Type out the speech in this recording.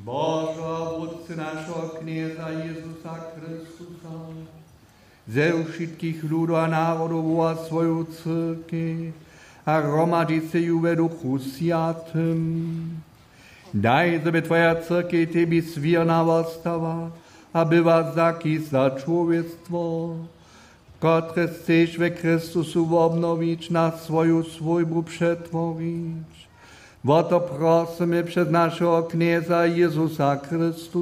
Boża wódcy naszego knieza Jezusa Chrystusa, ze wszystkich ludów a narodów a swoją cyrkiew, a gromadzice ju we duchu światym. Daj, żeby Twoja cyrkiew Tebie swierna została, a była taki za człowiectwo, które chcesz we Chrystusu obnowić, na swoją służbę przetworzyć. O to prosimy przez naszego knieza Jezusa Chrystusa.